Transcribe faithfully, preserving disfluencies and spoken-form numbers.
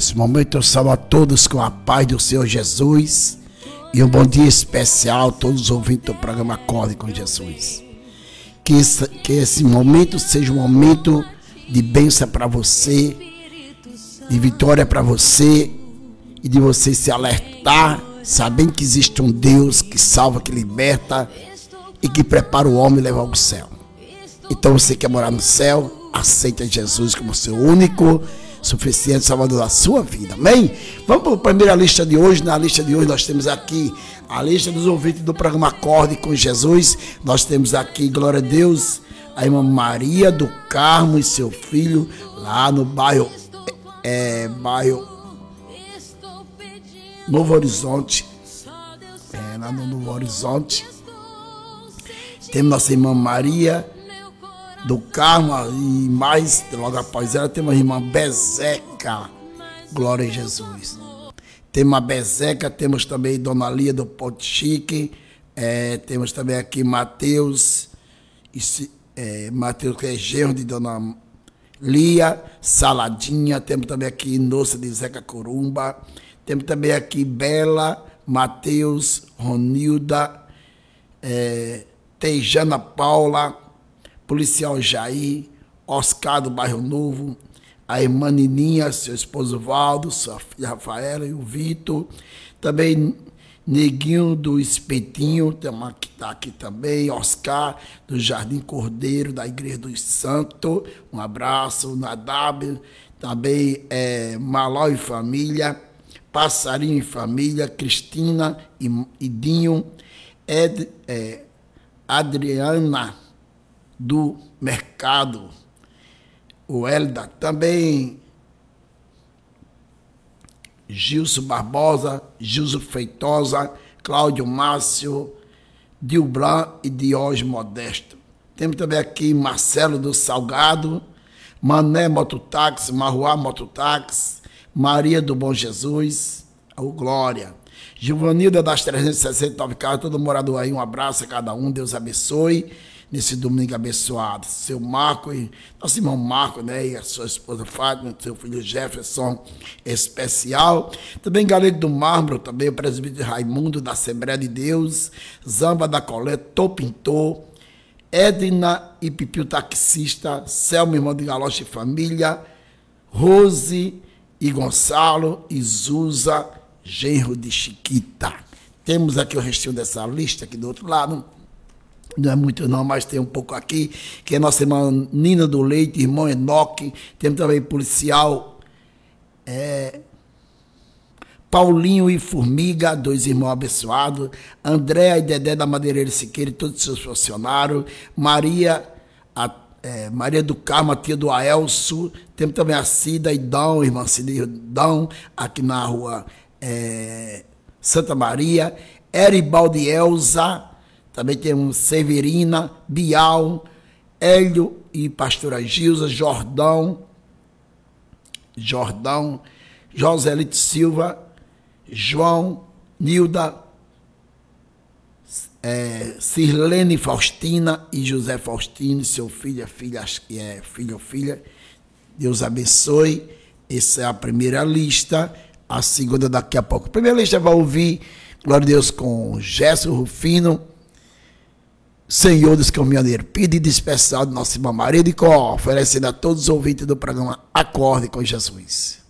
Nesse momento eu salvo a todos com a paz do Senhor Jesus e um bom dia especial a todos os ouvintes do programa Acorde com Jesus. Que esse, que esse momento seja um momento de bênção para você, de vitória para você e de você se alertar, sabendo que existe um Deus que salva, que liberta e que prepara o homem e leva ao céu. Então você quer morar no céu, aceita Jesus como seu único, suficiente salvador da sua vida, amém? Vamos para a primeira lista de hoje. Na lista de hoje nós temos aqui a lista dos ouvintes do programa Acorde com Jesus. Nós temos aqui, glória a Deus, a irmã Maria do Carmo e seu filho, lá no bairro, é, bairro Novo Horizonte, é, lá no Novo Horizonte. Temos nossa irmã Maria do Carmo e mais, logo após ela, temos a irmã Bezeca, glória a Jesus. Temos a Bezeca, temos também Dona Lia do Ponte Chique, é, temos também aqui Mateus, é, Mateus que é genro de Dona Lia, Saladinha, temos também aqui Nossa de Zeca Corumba, temos também aqui Bela, Mateus, Ronilda, é, Tejana Paula, Policial Jair, Oscar do Bairro Novo, a irmã Nininha, seu esposo Valdo, sua filha Rafaela e o Vitor, também Neguinho do Espetinho, tem uma que está aqui também, Oscar do Jardim Cordeiro, da Igreja dos Santos, um abraço, Nadab, também é, Malau e família, Passarinho e família, Cristina e, e Dinho, Ed, é, Adriana do Mercado, o Elda, também Gilson Barbosa, Gilson Feitosa, Cláudio Márcio, Dilblan e Diógenes Modesto. Temos também aqui Marcelo do Salgado, Mané Mototáxi, Marruá Mototáxi, Maria do Bom Jesus, o Glória. Giovanilda das trezentos e sessenta e nove casas, todo morador aí, um abraço a cada um, Deus abençoe nesse domingo abençoado. Seu Marco e nosso irmão Marco, né, e a sua esposa Fátima, seu filho Jefferson especial. Também Galego do Mármore, também o presbítero Raimundo da Assembleia de Deus, Zamba da Coleta, Tô Pintor, Edna e Pipio Taxista, Selma, irmão de Galoche e família, Rose e Gonçalo e Zuza, genro de Chiquita. Temos aqui o restinho dessa lista aqui do outro lado. Não é muito não, mas tem um pouco aqui, que é nossa irmã Nina do Leite, irmão Enoque. Temos também policial é, Paulinho e Formiga, dois irmãos abençoados. Andréa e Dedé da Madeireira Siqueira e todos os seus funcionários. Maria, a, é, Maria do Carmo, a tia do Aelso. Temos também a Cida e Dão, irmã Cida e Dão, aqui na rua é, Santa Maria. Eribaldi Elza. Também temos Severina, Bial, Hélio e pastora Gilza, Jordão, Jordão, Joselito Silva, João, Nilda, é, Sirlene Faustina e José Faustino, seu filho, filha, é, filho ou filha. Deus abençoe. Essa é a primeira lista. A segunda daqui a pouco. A primeira lista vai ouvir, glória a Deus, com Gerson Rufino, Senhor dos Caminhoneiros, pedido especial de nossa irmã Maria de Có, oferecendo a todos os ouvintes do programa Acorde com Jesus.